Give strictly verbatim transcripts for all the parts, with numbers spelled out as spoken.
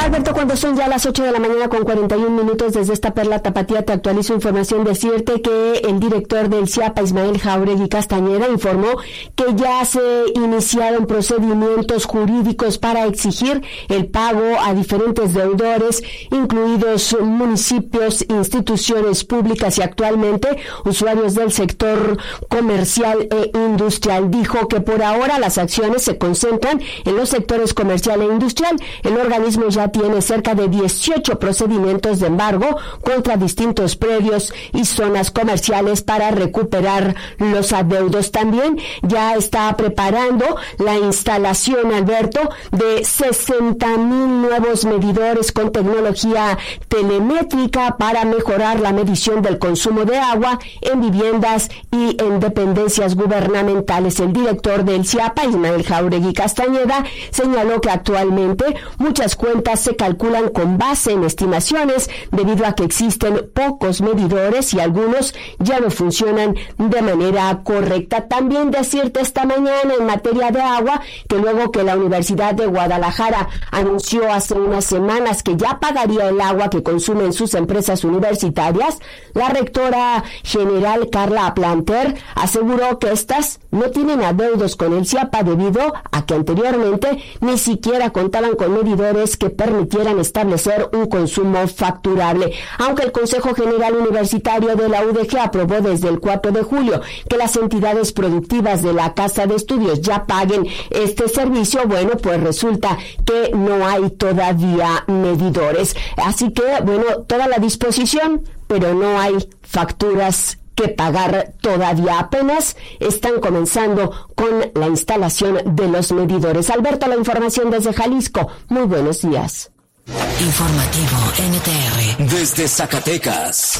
Alberto, cuando son ya las ocho de la mañana con cuarenta y un minutos, desde esta Perla Tapatía te actualizo información. Decirte que el director del CIAPA, Ismael Jáuregui Castañeda, informó que ya se iniciaron procedimientos jurídicos para exigir el pago a diferentes deudores, incluidos municipios, instituciones públicas y actualmente usuarios del sector comercial e industrial. Dijo que por ahora las acciones se concentran en los sectores comercial e industrial. El organismo ya tiene cerca de dieciocho procedimientos de embargo contra distintos predios y zonas comerciales para recuperar los adeudos. También ya está preparando la instalación, Alberto, de sesenta mil nuevos medidores con tecnología telemétrica para mejorar la medición del consumo de agua en viviendas y en dependencias gubernamentales. El director del CIAPA, Ismael Jáuregui Castañeda, señaló que actualmente muchas cuentas se calculan con base en estimaciones debido a que existen pocos medidores y algunos ya no funcionan de manera correcta. También decirte esta mañana en materia de agua que luego que la Universidad de Guadalajara anunció hace unas semanas que ya pagaría el agua que consumen sus empresas universitarias, la rectora general Carla Planter aseguró que estas no tienen adeudos con el CIAPA debido a que anteriormente ni siquiera contaban con medidores que permitieran establecer un consumo facturable. Aunque el Consejo General Universitario de la U D G aprobó desde el cuatro de julio que las entidades productivas de la Casa de Estudios ya paguen este servicio, bueno, pues resulta que no hay todavía medidores. Así que, bueno, toda la disposición, pero no hay facturas que pagar todavía. Apenas están comenzando con la instalación de los medidores. Alberto, la información desde Jalisco. Muy buenos días. Informativo N T R desde Zacatecas.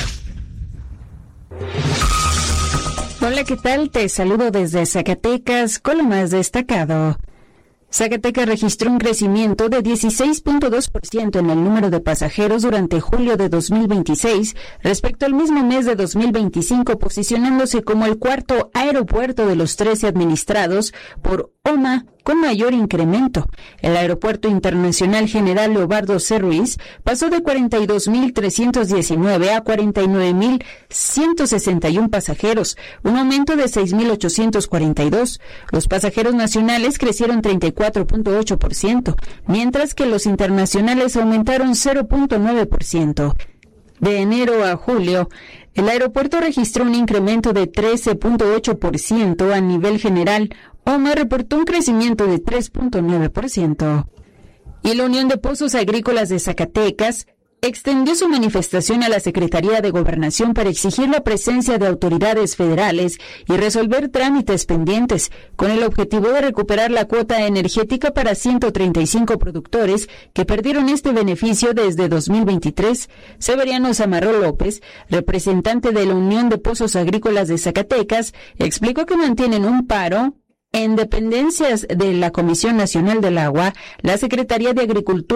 Hola, ¿qué tal? Te saludo desde Zacatecas con lo más destacado. Zacatecas registró un crecimiento de dieciséis punto dos por ciento en el número de pasajeros durante julio de dos mil veintiséis respecto al mismo mes de dos mil veinticinco, posicionándose como el cuarto aeropuerto de los trece administrados por O M A con mayor incremento. El Aeropuerto Internacional General Leobardo C. Ruiz pasó de cuarenta y dos mil trescientos diecinueve a cuarenta y nueve mil ciento sesenta y uno pasajeros, un aumento de seis mil ochocientos cuarenta y dos. Los pasajeros nacionales crecieron treinta y cuatro punto ocho por ciento, mientras que los internacionales aumentaron cero punto nueve por ciento. De enero a julio, el aeropuerto registró un incremento de trece punto ocho por ciento a nivel general. O M A reportó un crecimiento de tres punto nueve por ciento. Y la Unión de Pozos Agrícolas de Zacatecas extendió su manifestación a la Secretaría de Gobernación para exigir la presencia de autoridades federales y resolver trámites pendientes, con el objetivo de recuperar la cuota energética para ciento treinta y cinco productores que perdieron este beneficio desde dos mil veintitrés. Severiano Zamarro López, representante de la Unión de Pozos Agrícolas de Zacatecas, explicó que mantienen un paro en dependencias de la Comisión Nacional del Agua, la Secretaría de Agricultura